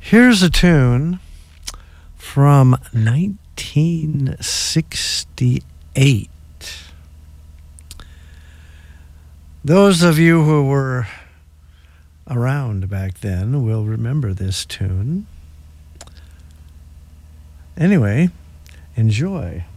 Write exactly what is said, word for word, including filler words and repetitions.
Here's a tune from nineteen sixty-eight. Those of you who were around back then will remember this tune. Anyway, enjoy.